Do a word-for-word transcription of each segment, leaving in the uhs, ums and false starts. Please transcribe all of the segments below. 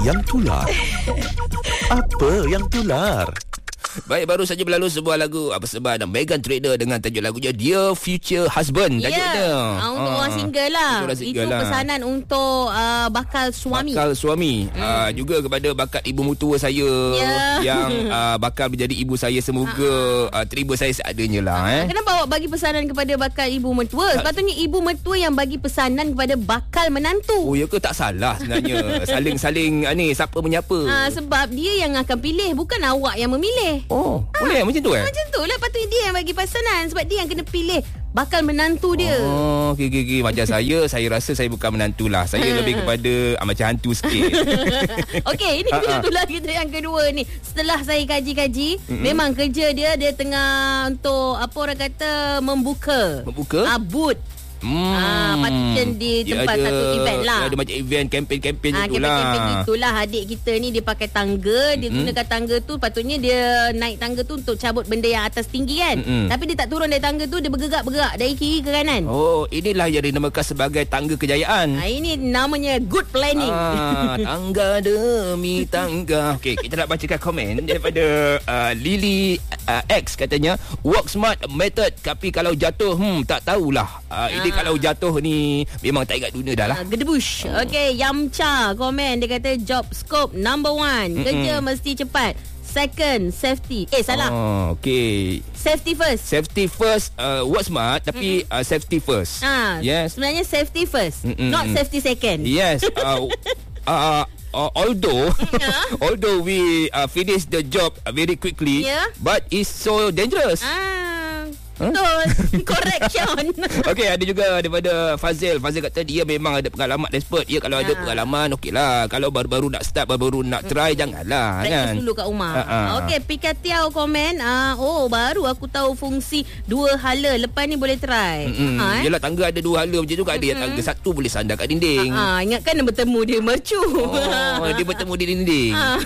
yang tular? Apa yang tular? Baik, baru saja berlalu sebuah lagu apa sebab dan Meghan Trainor dengan tajuk lagunya Dear Future Husband. Ya, tajuknya. yeah. untuk orang single lah. Orang single Itu lah. pesanan untuk uh, bakal suami. Bakal suami. Hmm. Uh, juga kepada bakal ibu mertua saya yeah. yang uh, bakal menjadi ibu saya. Semoga uh, terima saya seadanya lah. Eh. Kenapa awak bagi pesanan kepada bakal ibu mertua? Sepatutnya ibu mertua yang bagi pesanan kepada bakal menantu. Oh, ya ke? Tak salah sebenarnya. Saling-saling uh, ni siapa menyapa. Uh, sebab dia yang akan pilih, bukan awak yang memilih. Oh, ha, boleh macam tu eh? Macam tu lah. Patutnya dia yang bagi pesanan. Sebab dia yang kena pilih bakal menantu dia. Oh, okey, okey, okey. Macam saya, saya rasa saya bukan menantu lah. Saya lebih kepada uh, macam hantu sikit. Okey, ini itulah kita yang kedua ni. Setelah saya kaji-kaji, mm-hmm. memang kerja dia, dia tengah untuk, apa orang kata, membuka. Membuka? Ah, boot. Hmm. Ah, patutnya di tempat ya, satu event lah. Ada macam event, kempen-kempen ah, itulah. Kempen-kempen itulah. Adik kita ni dia pakai tangga. Dia mm-hmm. gunakan tangga tu. Patutnya dia naik tangga tu untuk cabut benda yang atas tinggi kan. Mm-hmm. Tapi dia tak turun dari tangga tu. Dia bergerak-bergerak dari kiri ke kanan. Oh, inilah yang dinamakan sebagai tangga kejayaan. ah, Ini namanya good planning. ah, Tangga demi tangga. Okey, kita nak bacakan komen daripada uh, Lily uh, X katanya, work smart method. Tapi kalau jatuh, hmm, tak tahulah. uh, Ini ah. kalau jatuh ni memang tak ingat dunia dah lah. uh, Gedebush. oh. Okey, Yamcha komen. Dia kata job scope number one. Kerja Mm-mm. mesti cepat. Second, safety. Eh, salah. Oh, okey. Safety first. Safety first, uh, work smart tapi uh, safety first. Ah, yes. Sebenarnya safety first, Mm-mm. not safety second. Yes. Uh, uh, uh, although although we uh, finish the job very quickly, yeah. but it's so dangerous. Ah. Huh? Betul. Correction. Okey, ada juga daripada Fazil. Fazil kata dia memang ada pengalaman expert. Ya, kalau ada ha. pengalaman okeylah. Kalau baru-baru nak start, baru-baru nak try, janganlah. Practice kan? dulu kat rumah. Ha-ha. Okey, Pika Tiao komen. Uh, oh, baru aku tahu fungsi dua hala. Lepas ni boleh try. Ha, eh? Yelah, tangga ada dua hala macam tu kan. Ada yang tangga satu boleh sandar kat dinding. Ha, ingatkan bertemu dia mercu. Oh, dia bertemu di dinding. Ha.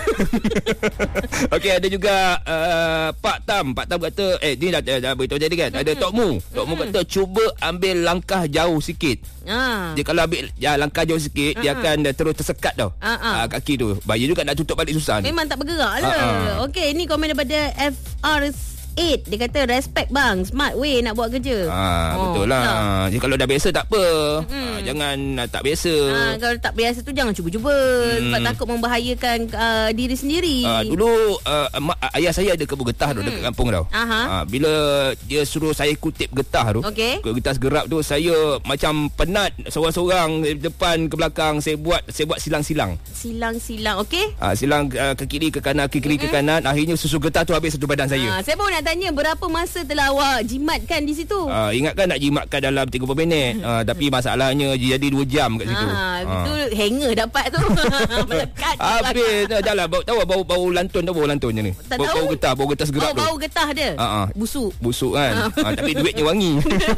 Okey, ada juga uh, Pak Tam. Pak Tam kata, eh, ni dah, dah, dah beritahu jadi kan. Ada Tok Mu. Tok Mu kata cuba ambil langkah jauh sikit. Ha. Dia kalau ambil ya, langkah jauh sikit, uh-huh. dia akan uh, terus tersekat tau. Uh-huh. Uh, kaki tu. Bahaya juga nak tutup balik susah. Memang ni. tak bergerak lah. Uh-huh. Okey, ni komen daripada F R eight. Dia kata respect bang, smart way nak buat kerja. Ha, oh, betul lah. Nah. Jadi kalau dah biasa tak apa. Hmm. Ha, jangan uh, tak biasa. Ha, kalau tak biasa tu jangan cuba-cuba. Hmm. Sebab takut membahayakan uh, diri sendiri. Ha, dulu uh, mak, ayah saya ada kebun getah tu hmm. dekat kampung tau. Ha, bila dia suruh saya kutip getah tu, okay. getah segerap tu, saya macam penat seorang-seorang depan ke belakang. Saya buat saya buat silang-silang. Silang-silang, okey? Ha, silang uh, ke kiri ke kanan, ke kiri hmm. ke kanan. Akhirnya susu getah tu habis satu badan saya. Ha, saya baru nak tanya berapa masa telah awak jimatkan di situ? Uh, ingatkan nak jimatkan dalam tiga puluh minit. Uh, tapi masalahnya jadi dua jam kat situ. Ha, itu uh. hanger dapat tu. Melekat. Habis dah, dah lah. Bau, tahu bau bau lantun tu, bau lantun je ni. Tak bau, tahu. Bau getah, bau getah segerap oh, tu. Bau getah dia. Uh-uh. Busuk. Busuk kan. uh, tapi duitnya wangi.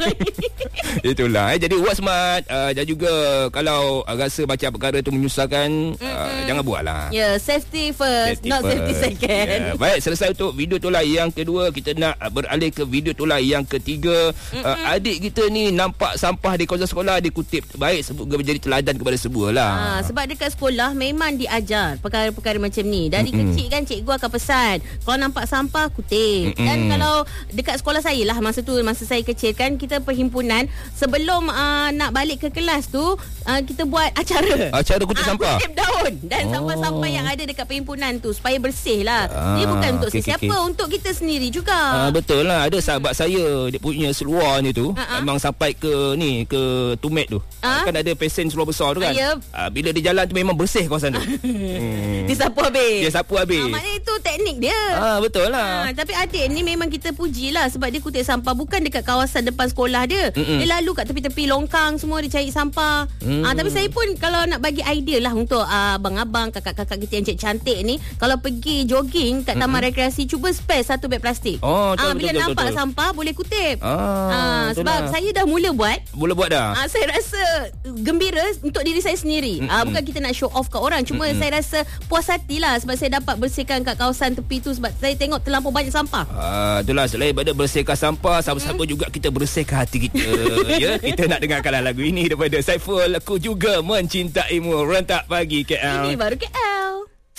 Itulah. Eh. Jadi work smart uh, dan juga kalau uh, rasa macam perkara tu menyusahkan, uh, jangan buat lah. Ya, yeah, safety first, safety not first. Safety second. Yeah. Baik, selesai untuk video tu lah. Yang kedua, kita nak uh, beralih ke video tu lah. Yang ketiga, uh, adik kita ni nampak sampah di kawasan sekolah, dia kutip. Baik, semoga menjadi teladan kepada semua lah. Ha, sebab dekat sekolah memang diajar perkara-perkara macam ni. Dari Mm-mm. kecil kan cikgu akan pesan, kalau nampak sampah, kutip. Mm-mm. Dan kalau dekat sekolah saya lah, masa tu, masa saya kecil kan, kita perhimpunan, sebelum uh, nak balik ke kelas tu, uh, kita buat acara. Acara kutip uh, sampah? Kutip daun. Dan oh. sampah-sampah yang ada dekat perhimpunan tu, supaya bersih lah. Ah, Ini bukan untuk okay, sesiapa, okay, okay. untuk kita sendiri juga. Ah, betul lah. Ada sahabat saya, dia punya seluar ni tu, uh-huh. memang sampai ke ni, ke Tumet tu. Uh-huh. Kan ada pesen seluar besar tu kan. Uh, yep. ah, bila dia jalan tu memang bersih kawasan tu. hmm. Dia sapu habis. Dia sapu habis. Ah, maknanya itu teknik dia. Ah, betul lah. Ah, tapi adik ni memang kita puji lah, sebab dia kutip sampah bukan dekat kawasan depan sekolah dia. Mm-mm. Dia lalu kat tepi-tepi longkang semua, dia cari sampah. Mm. Ah, tapi saya pun kalau nak bagi idea lah untuk ah, abang-abang, kakak-kakak kita yang cantik ni, kalau pergi jogging kat taman Mm-mm. rekreasi, cuba spare satu beg plastik. Oh, betul, ah, bila betul, nampak betul, sampah boleh kutip. Ah, ah, sebab lah. saya dah mula buat. Mula buat dah. Ah, saya rasa gembira untuk diri saya sendiri. Ah, bukan kita nak show off kat orang, cuma Mm-mm. saya rasa puas hatilah sebab saya dapat bersihkan kat kawasan tepi tu, sebab saya tengok terlampau banyak sampah. Ah, itulah, selain daripada bersihkan sampah, sama-sama hmm. juga kita bersihkan hati kita. Ya, kita nak dengarkanlah lagu ini daripada Saiful, Aku Juga Mencintaimu. Rentak Pagi K L. Ini baru K L.